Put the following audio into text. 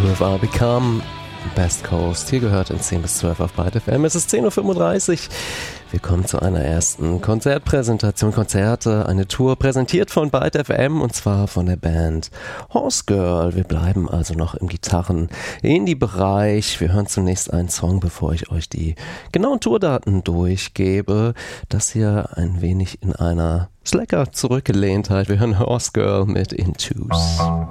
Who Have I Become? Best Coast. Hier gehört in 10 bis 12 auf Byte FM. Es ist 10.35 Uhr. Wir kommen zu einer ersten Konzertpräsentation. Konzerte, eine Tour präsentiert von Byte FM und zwar von der Band Horse Girl. Wir bleiben also noch im Gitarren-Indie-Bereich. Wir hören zunächst einen Song, bevor ich euch die genauen Tourdaten durchgebe. Das hier ein wenig in einer Slacker-Zurückgelehntheit. Wir hören Horse Girl mit Intus.